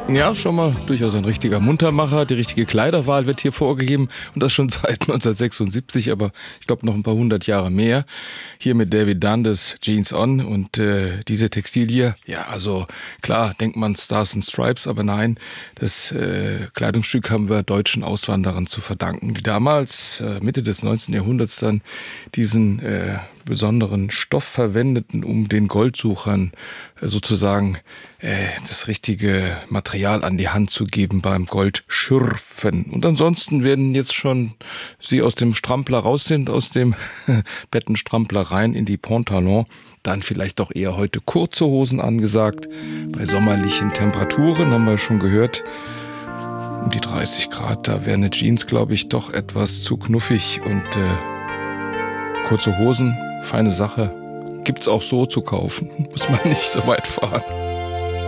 Ja, schon mal durchaus ein richtiger Muntermacher. Die richtige Kleiderwahl wird hier vorgegeben und das schon seit 1976, aber ich glaube noch ein paar hundert Jahre mehr. Hier mit David Dundas Jeans On und diese Textilie, ja, also klar, denkt man Stars and Stripes, aber nein, das Kleidungsstück haben wir deutschen Auswanderern zu verdanken, die damals, Mitte des 19. Jahrhunderts dann diesen besonderen Stoff verwendeten, um den Goldsuchern sozusagen das richtige Material an die Hand zu geben beim Goldschürfen. Und ansonsten werden jetzt schon sie aus dem Strampler raus sind, aus dem Bettenstrampler rein in die Pantalon. Dann vielleicht doch eher heute kurze Hosen angesagt. Bei sommerlichen Temperaturen haben wir schon gehört, um die 30 Grad, da wäre eine Jeans, glaube ich, doch etwas zu knuffig. Und kurze Hosen, feine Sache, gibt's auch so zu kaufen, muss man nicht so weit fahren.